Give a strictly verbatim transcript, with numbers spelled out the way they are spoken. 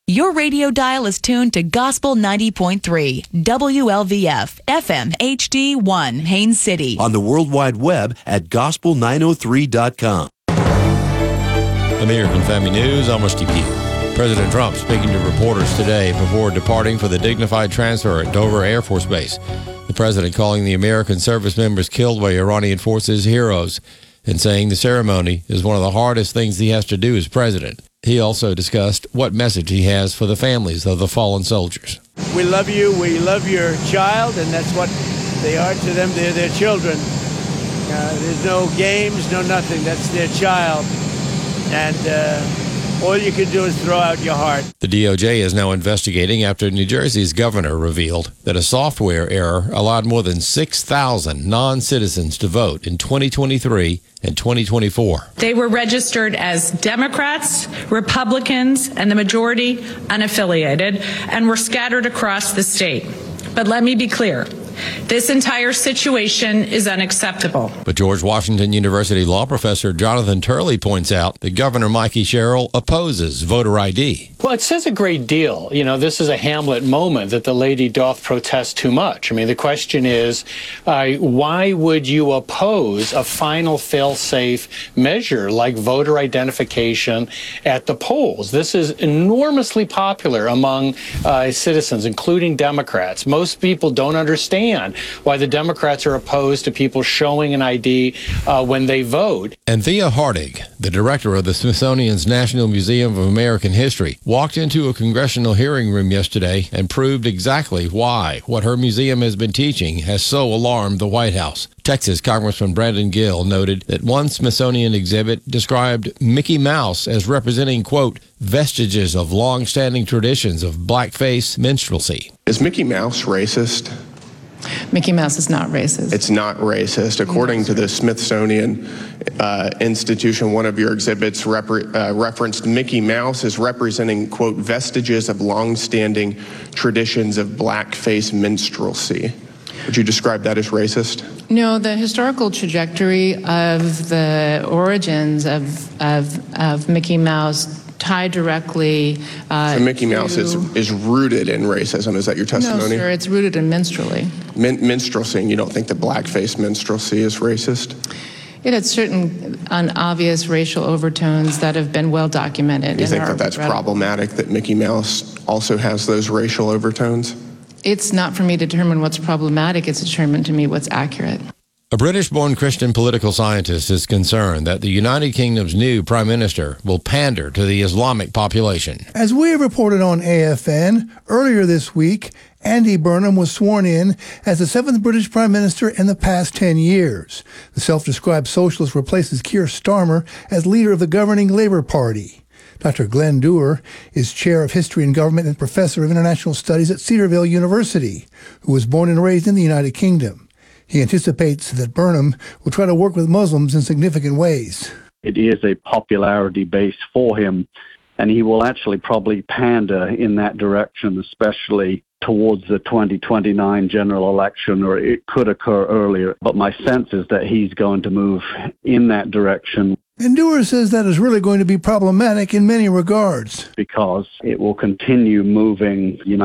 Your radio dial is tuned to Gospel ninety point three, W L V F, F M H D one, Haines City. On the World Wide Web at gospel nine oh three dot com. American Family News, I'm Steve Pugh. President Trump speaking to reporters today before departing for the dignified transfer at Dover Air Force Base. The president calling the American service members killed by Iranian forces heroes and saying the ceremony is one of the hardest things he has to do as president. He also discussed what message he has for the families of the fallen soldiers. We love you, we love your child, and that's what they are to them. They're their children. Uh, there's no games, no nothing. That's their child. And uh, all you can do is throw out your heart. The D O J is now investigating after New Jersey's governor revealed that a software error allowed more than six thousand non-citizens to vote in twenty twenty-three and twenty twenty-four. They were registered as Democrats, Republicans, and the majority unaffiliated, and were scattered across the state. But let me be clear. This entire situation is unacceptable. But George Washington University law professor Jonathan Turley points out that Governor Mikey Sherrill opposes voter I D. Well, it says a great deal. You know, this is a Hamlet moment that the lady doth protest too much. I mean, the question is, uh, why would you oppose a final fail-safe measure like voter identification at the polls? This is enormously popular among uh, citizens, including Democrats. Most people don't understand why the Democrats are opposed to people showing an I D uh, when they vote. And Thea Hardig, the director of the Smithsonian's National Museum of American History, walked into a congressional hearing room yesterday and proved exactly why what her museum has been teaching has so alarmed the White House. Texas Congressman Brandon Gill noted that one Smithsonian exhibit described Mickey Mouse as representing, quote, vestiges of long-standing traditions of blackface minstrelsy. Is Mickey Mouse racist? Mickey Mouse is not racist. It's not racist. According to the Smithsonian uh, Institution, one of your exhibits repre- uh, referenced Mickey Mouse as representing, quote, vestiges of long-standing traditions of blackface minstrelsy. Would you describe that as racist? No, the historical trajectory of the origins of, of, of Mickey Mouse tie directly uh, so Mickey to, Mouse is, is rooted in racism. Is that your testimony? No, sir, it's rooted in minstrelsy. Min- minstrelsy, and you don't think that blackface minstrelsy is racist? It had certain unobvious racial overtones that have been well documented. Do you think that that's problematic, that Mickey Mouse also has those racial overtones? It's not for me to determine what's problematic. It's determined to me what's accurate. A British-born Christian political scientist is concerned that the United Kingdom's new prime minister will pander to the Islamic population. As we have reported on A F N, earlier this week, Andy Burnham was sworn in as the seventh British prime minister in the past ten years. The self-described socialist replaces Keir Starmer as leader of the governing Labour Party. Doctor Glenn Dewar is chair of history and government and professor of international studies at Cedarville University, who was born and raised in the United Kingdom. He anticipates that Burnham will try to work with Muslims in significant ways. It is a popularity base for him, and he will actually probably pander in that direction, especially towards the twenty twenty-nine general election, or it could occur earlier. But my sense is that he's going to move in that direction. And Dewar says that is really going to be problematic in many regards, because it will continue moving the United